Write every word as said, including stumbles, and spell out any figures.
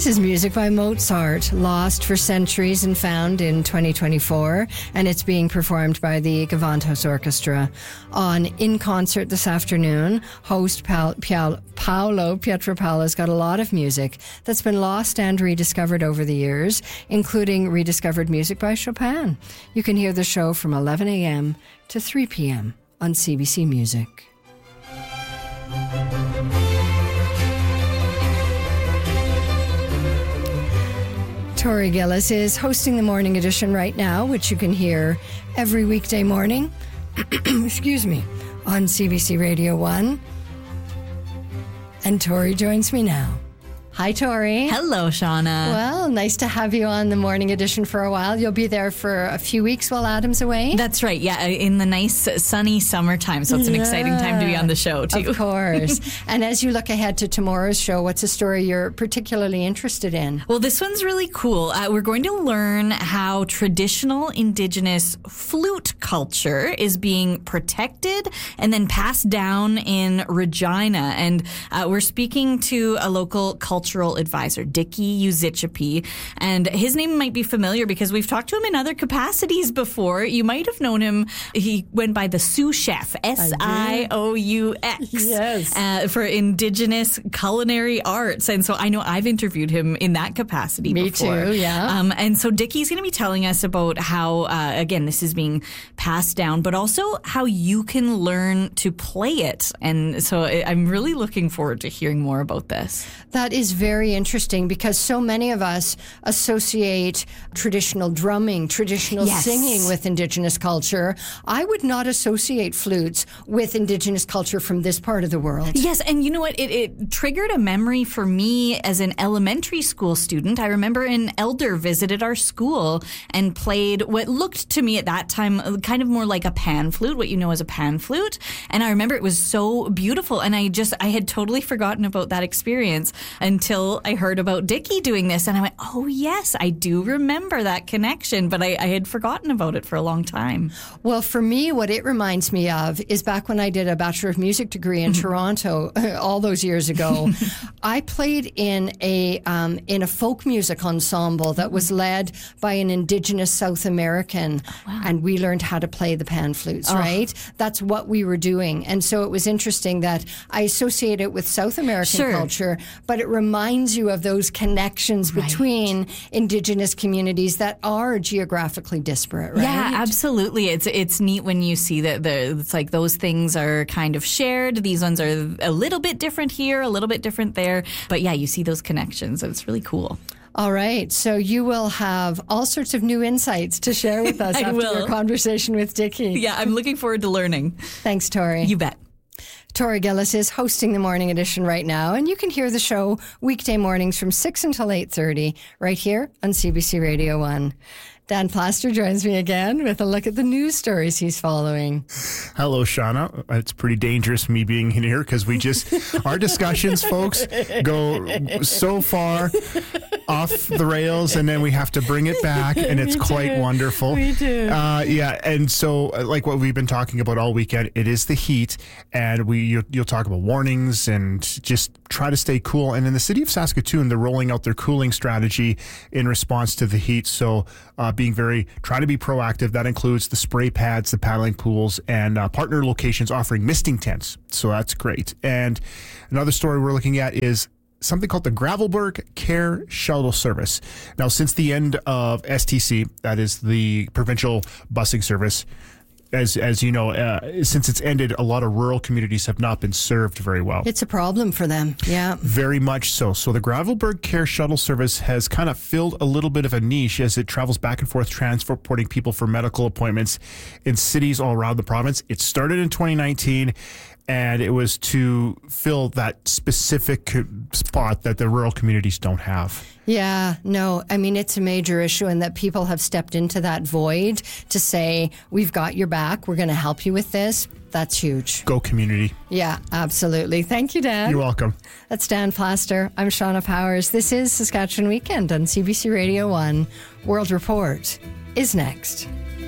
This is music by Mozart, lost for centuries and found in twenty twenty-four, and it's being performed by the Gewandhaus Orchestra. On In Concert this afternoon, host pa- Pia- Paolo Pietropalo has got a lot of music that's been lost and rediscovered over the years, including rediscovered music by Chopin. You can hear the show from eleven a.m. to three p.m. on C B C Music. Tori Gillis is hosting the morning edition right now, which you can hear every weekday morning, excuse me, on C B C Radio one. And Tori joins me now. Hi, Tori. Hello, Shauna. Well, nice to have you on the morning edition for a while. You'll be there for a few weeks while Adam's away. That's right. Yeah, in the nice sunny summertime. So it's an yeah, exciting time to be on the show, too. Of course. And as you look ahead to tomorrow's show, what's a story you're particularly interested in? Well, this one's really cool. Uh, we're going to learn how traditional Indigenous flute culture is being protected and then passed down in Regina. And uh, we're speaking to a local cultural advisor, Dicky Uzichipi, and his name might be familiar because we've talked to him in other capacities before. You might have known him. He went by the Sous Chef, S I O U X, yes, uh, for Indigenous culinary arts. And so I know I've interviewed him in that capacity Me before. Me too, yeah. Um, and so Dicky's going to be telling us about how, uh, again, this is being passed down, but also how you can learn to play it. And so I'm really looking forward to hearing more about this. That is very interesting because so many of us associate traditional drumming, traditional yes. singing with Indigenous culture. I would not associate flutes with Indigenous culture from this part of the world. Yes, and you know what? It, it triggered a memory for me as an elementary school student. I remember an elder visited our school and played what looked to me at that time kind of more like a pan flute, what you know as a pan flute. And I remember it was so beautiful. And I just, I had totally forgotten about that experience until I heard about Dicky doing this. And I went, oh, yes, I do remember that connection. But I, I had forgotten about it for a long time. Well, for me, what it reminds me of is back when I did a Bachelor of Music degree in Toronto all those years ago. I played in a um, in a folk music ensemble that was led by an Indigenous South American. Oh, wow. And we learned how to play the pan flutes, oh. right? That's what we were doing. And so it was interesting that I associate it with South American sure. culture, but it reminds you of those connections right. between Indigenous communities that are geographically disparate, right? Yeah, absolutely. It's it's neat when you see that the, it's like those things are kind of shared. These ones are a little bit different here, a little bit different there. But yeah, you see those connections. It's really cool. All right. So you will have all sorts of new insights to share with us after will. your conversation with Dicky. Yeah, I'm looking forward to learning. Thanks, Tori. You bet. Tori Gillis is hosting the morning edition right now, and you can hear the show weekday mornings from six until eight thirty right here on C B C Radio one. Dan Plaster joins me again with a look at the news stories he's following. Hello, Shauna. It's pretty dangerous me being in here because we just, our discussions, folks, go so far off the rails and then we have to bring it back and it's quite wonderful. We do. Uh, yeah. And so like what we've been talking about all weekend, it is the heat and we, you'll, you'll talk about warnings and just try to stay cool. And in the city of Saskatoon, they're rolling out their cooling strategy in response to the heat. So, uh, being very, try to be proactive. That includes the spray pads, the paddling pools, and uh, partner locations offering misting tents. So that's great. And another story we're looking at is something called the Gravelbourg Care Shuttle Service. Now, since the end of S T C, that is the provincial busing service, As as you know, uh, since it's ended, a lot of rural communities have not been served very well. It's a problem for them, yeah. Very much so. So the Gravelbourg Care Shuttle Service has kind of filled a little bit of a niche as it travels back and forth transporting people for medical appointments in cities all around the province. It started in twenty nineteen, and it was to fill that specific spot that the rural communities don't have. Yeah, no, I mean, it's a major issue and that people have stepped into that void to say, we've got your back, we're going to help you with this. That's huge. Go community. Yeah, absolutely. Thank you, Dan. You're welcome. That's Dan Plaster. I'm Shauna Powers. This is Saskatchewan Weekend on C B C Radio one. World Report is next.